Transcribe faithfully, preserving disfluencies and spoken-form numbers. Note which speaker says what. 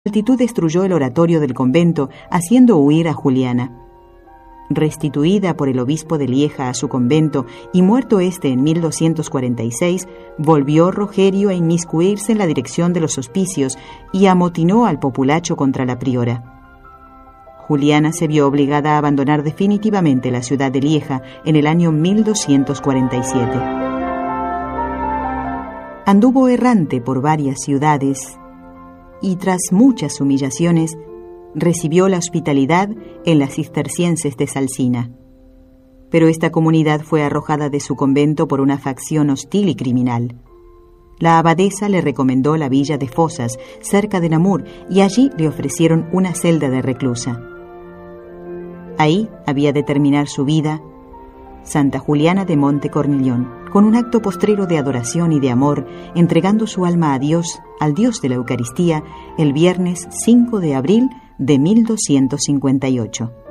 Speaker 1: multitud destruyó el oratorio del convento, haciendo huir a Juliana. Restituida por el obispo de Lieja a su convento y muerto éste en mil doscientos cuarenta y seis, volvió Rogerio a inmiscuirse en la dirección de los hospicios y amotinó al populacho contra la priora. Juliana se vio obligada a abandonar definitivamente la ciudad de Lieja en el año mil doscientos cuarenta y siete. Anduvo errante por varias ciudades y, tras muchas humillaciones, recibió la hospitalidad en las cistercienses de Salcina. Pero esta comunidad fue arrojada de su convento por una facción hostil y criminal. La abadesa le recomendó la villa de Fosas, cerca de Namur, y allí le ofrecieron una celda de reclusa. Ahí había de terminar su vida Santa Juliana de Monte Cornillón, con un acto postrero de adoración y de amor, entregando su alma a Dios, al Dios de la Eucaristía, el viernes cinco de abril de mil doscientos cincuenta y ocho.